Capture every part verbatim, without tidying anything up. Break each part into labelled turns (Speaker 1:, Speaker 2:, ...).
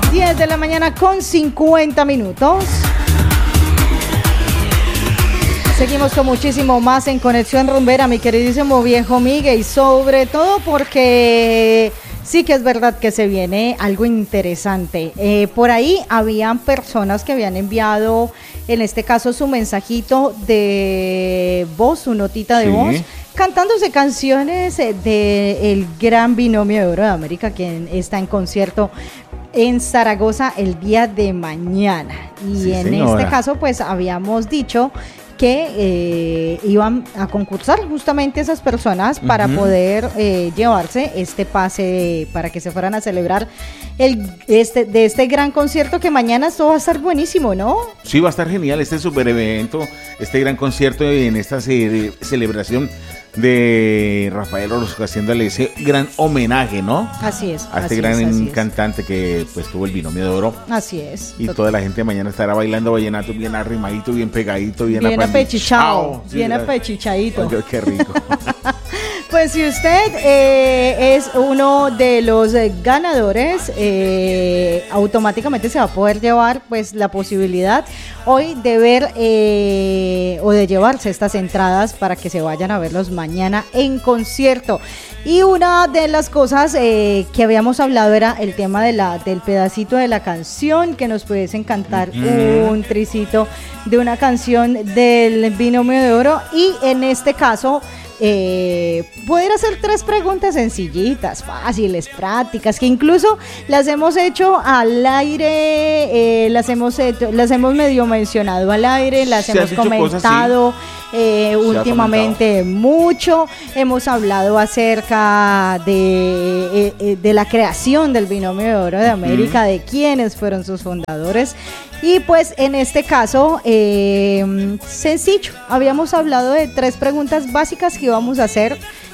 Speaker 1: diez de la mañana con cincuenta minutos. Seguimos con muchísimo más en Conexión Rumbera, mi queridísimo viejo Miguel, y sobre todo porque sí que es verdad que se viene algo interesante. Eh, por ahí habían personas que habían enviado, en este caso, su mensajito de voz, su notita de sí. voz, cantándose canciones de el Gran Binomio de Oro de América, quien está en concierto en Zaragoza el día de mañana. Y sí, en señora. este caso, pues habíamos dicho que eh, iban a concursar justamente esas personas para uh-huh. poder eh, llevarse este pase para que se fueran a celebrar el este de este gran concierto, que mañana esto va a estar buenísimo, ¿no?
Speaker 2: Sí, va a estar genial este super evento, este gran concierto en esta ce- celebración de Rafael Orozco, haciéndole ese gran homenaje, ¿no?
Speaker 1: Así es.
Speaker 2: A este
Speaker 1: así
Speaker 2: gran
Speaker 1: es,
Speaker 2: cantante es. que pues tuvo el Binomio de Oro.
Speaker 1: Así es.
Speaker 2: Y total. Toda la gente mañana estará bailando vallenato bien arrimadito, bien pegadito, bien,
Speaker 1: bien apechichado. Sí, bien apechichadito.
Speaker 2: Oye, qué rico.
Speaker 1: Pues si usted eh, es uno de los eh, ganadores, eh, automáticamente se va a poder llevar pues la posibilidad hoy de ver eh, o de llevarse estas entradas para que se vayan a verlos mañana en concierto. Y una de las cosas eh, que habíamos hablado era el tema de la, del pedacito de la canción, que nos pudiesen cantar uh-huh. un tricito de una canción del Binomio de Oro, y en este caso Eh, poder hacer tres preguntas sencillitas, fáciles, prácticas, que incluso las hemos hecho al aire, eh, las hemos hecho, las hemos medio mencionado al aire, las
Speaker 2: ¿Se
Speaker 1: hemos comentado eh, últimamente mucho, hemos hablado acerca de, eh, de la creación del Binomio de Oro de América, uh-huh. de quiénes fueron sus fundadores. Y pues en este caso, eh, sencillo, habíamos hablado de tres preguntas básicas que íbamos a hacer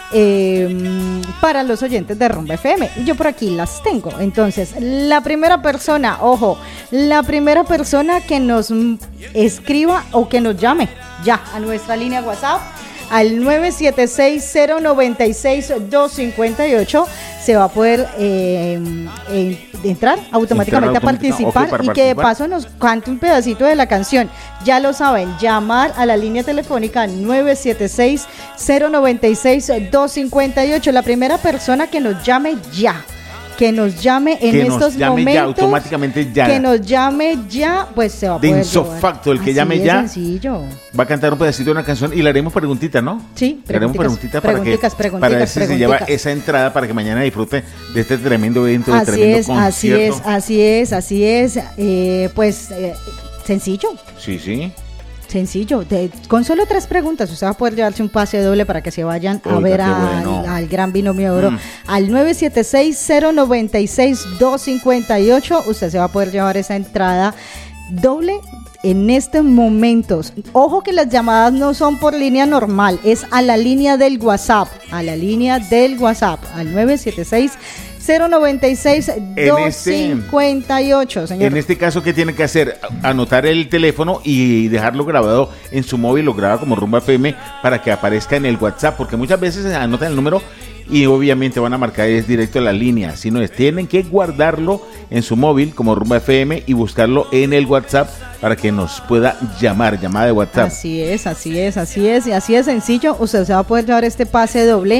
Speaker 1: eh, para los oyentes de Rumba F M. Yo por aquí las tengo. Entonces, la primera persona, ojo, la primera persona que nos escriba o que nos llame ya a nuestra línea WhatsApp al nueve siete seis, cero nueve seis, dos cinco ocho se va a poder eh, eh, entrar automáticamente Entrar a participar, okay, y que de paso nos cante un pedacito de la canción. Ya lo saben, llamar a la línea telefónica nueve siete seis, cero nueve seis, dos cinco ocho. La primera persona que nos llame ya. Que nos llame en
Speaker 2: que
Speaker 1: estos
Speaker 2: nos llame
Speaker 1: momentos,
Speaker 2: ya, automáticamente ya.
Speaker 1: Que nos llame ya, pues se va a
Speaker 2: de
Speaker 1: poder
Speaker 2: insofacto, el que
Speaker 1: Así
Speaker 2: llame
Speaker 1: de
Speaker 2: ya
Speaker 1: sencillo.
Speaker 2: Va a cantar un pedacito de una canción y le haremos preguntita, ¿no?
Speaker 1: Sí,
Speaker 2: le haremos preguntita para que para ver si se lleva esa entrada para que mañana disfrute de este tremendo evento, de
Speaker 1: así
Speaker 2: tremendo
Speaker 1: es,
Speaker 2: concierto.
Speaker 1: Así es, así es, así es, eh, pues eh, sencillo.
Speaker 2: Sí, sí.
Speaker 1: Sencillo, de, con solo tres preguntas usted va a poder llevarse un pase doble para que se vayan Oiga, a ver a, bueno. al, al Gran Binomio de Oro. Mm. Al nueve siete seis, cero nueve seis, dos cinco ocho usted se va a poder llevar esa entrada doble en estos momentos. Ojo que las llamadas no son por línea normal, es a la línea del WhatsApp, a la línea del WhatsApp, al nueve siete seis, cero nueve seis, dos cinco ocho, señor.
Speaker 2: En este caso, ¿qué tiene que hacer? Anotar el teléfono y dejarlo grabado en su móvil, lo graba como Rumba F M para que aparezca en el WhatsApp, porque muchas veces anotan el número y obviamente van a marcar es directo a la línea, sino es, tienen que guardarlo en su móvil como Rumba F M y buscarlo en el WhatsApp para que nos pueda llamar, llamada de WhatsApp.
Speaker 1: Así es, así es, así es, y así de sencillo, usted se va a poder llevar este pase doble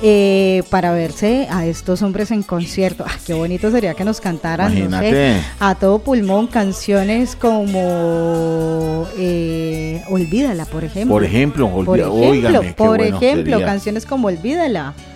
Speaker 1: eh, para verse a estos hombres en concierto. Ah, qué bonito sería que nos cantaran,
Speaker 2: Imagínate.
Speaker 1: no sé, a todo pulmón, canciones como eh, Olvídala, por ejemplo.
Speaker 2: Por ejemplo, olvida,
Speaker 1: por ejemplo,
Speaker 2: óigame,
Speaker 1: por
Speaker 2: bueno
Speaker 1: ejemplo
Speaker 2: sería.
Speaker 1: Canciones como Olvídala.